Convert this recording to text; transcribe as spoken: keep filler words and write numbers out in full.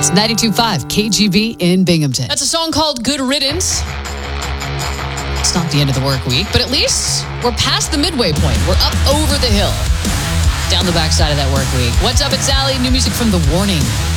It's ninety-two point five K G B in Binghamton. That's a song called Good Riddance. It's not the end of the work week, but at least we're past the midway point. We're up over the hill, down the backside of that work week. What's up? It's Allie. New music from The Warning.